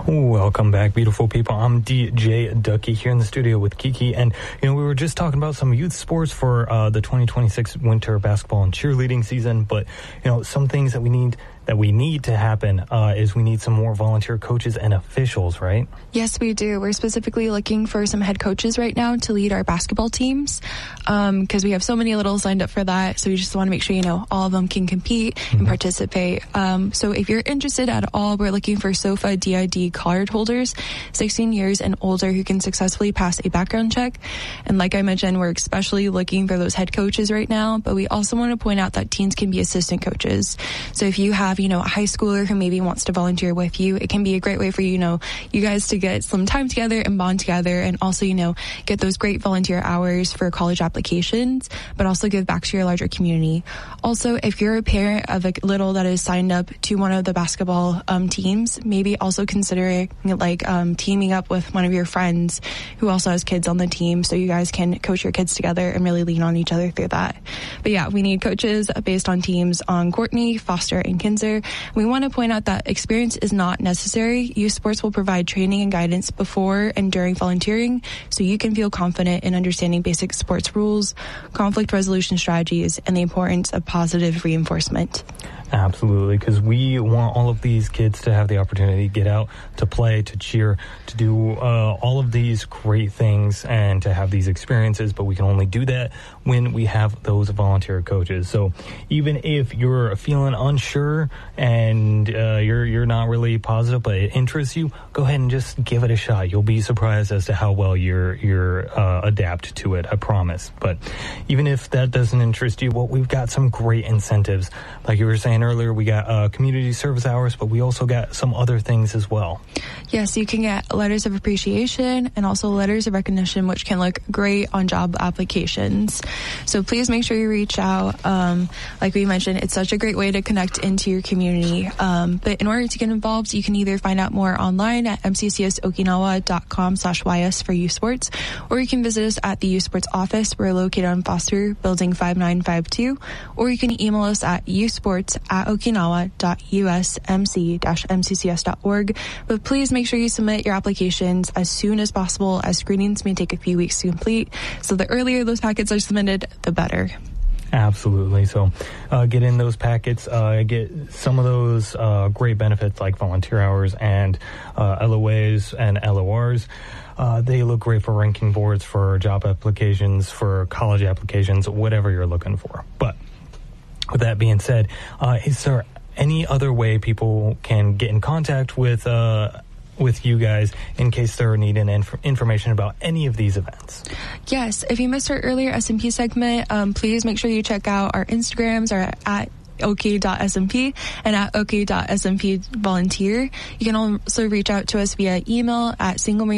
Welcome back, beautiful people. I'm DJ Ducky here in the studio with Kiki, and we were just talking about some youth sports for the 2026 winter basketball and cheerleading season. But some things that we need to happen is we need some more volunteer coaches and officials, right? Yes, we do. We're specifically looking for some head coaches right now to lead our basketball teams because we have so many littles lined up for that. So we just want to make sure, all of them can compete and participate. So if you're interested at all, we're looking for SOFA DID card holders, 16 years and older, who can successfully pass a background check. And like I mentioned, we're especially looking for those head coaches right now, but we also want to point out that teens can be assistant coaches. So if you have, a high schooler who maybe wants to volunteer with you, it can be a great way for you guys to get some time together and bond together, and also, get those great volunteer hours for college applications, but also give back to your larger community. Also, if you're a parent of a little that is signed up to one of the basketball teams, maybe also consider teaming up with one of your friends who also has kids on the team, so you guys can coach your kids together and really lean on each other through that. But yeah, we need coaches based on teams on Courtney, Foster, and Kinzer. We want to point out that experience is not necessary. Youth sports will provide training and guidance before and during volunteering, so you can feel confident in understanding basic sports rules, conflict resolution strategies, and the importance of positive reinforcement. Absolutely, because we want all of these kids to have the opportunity to get out, to play, to cheer, to do all of these great things and to have these experiences, but we can only do that when we have those volunteer coaches. So even if you're feeling unsure and you're not really positive, but it interests you, go ahead and just give it a shot. You'll be surprised as to how well you're adapt to it, I promise. But even if that doesn't interest you, well, we've got some great incentives. Like you were saying earlier, we got community service hours, but we also got some other things as well. Yes, you can get letters of appreciation and also letters of recognition, which can look great on job applications. So please make sure you reach out. Like we mentioned, it's such a great way to connect into your community. But in order to get involved, you can either find out more online at mccsokinawa.com/ys for youth sports, or you can visit us at the youth sports office. We're located on Foster, building 5952, or you can email us at youthsports@okinawa.usmc-mccs.org. But please make sure you submit your applications as soon as possible, as screenings may take a few weeks to complete. So the earlier those packets are submitted, the better. Absolutely. So get in those packets, get some of those great benefits like volunteer hours and LOAs and LORs. They look great for ranking boards, for job applications, for college applications, whatever you're looking for. But with that being said, is there any other way people can get in contact with you guys in case they're needing information about any of these events? Yes, if you missed our earlier SMP segment, please make sure you check out our Instagrams or at ok.smp and at ok.smp volunteer. You can also reach out to us via email at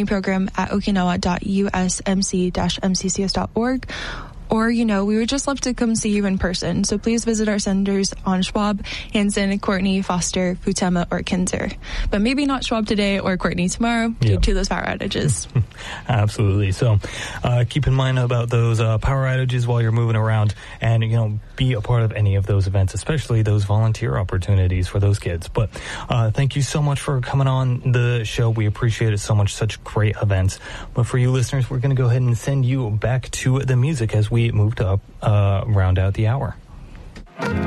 singlemarineprogram@okinawa.usmc-mccs.org. Or, we would just love to come see you in person. So please visit our centers on Schwab, Hanson, Courtney, Foster, Futema, or Kinzer. But maybe not Schwab today or Courtney tomorrow due to those power outages. Absolutely. So keep in mind about those power outages while you're moving around, and, be a part of any of those events, especially those volunteer opportunities for those kids. But thank you so much for coming on the show. We appreciate it so much. Such great events. But for you listeners, we're going to go ahead and send you back to the music as we move to round out the hour.